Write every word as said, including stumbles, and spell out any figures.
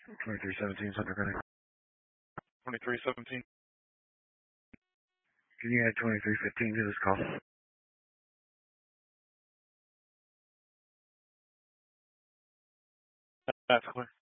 twenty-three seventeen, Central County. twenty-three seventeen. Can you add twenty-three fifteen to this call? That's clear.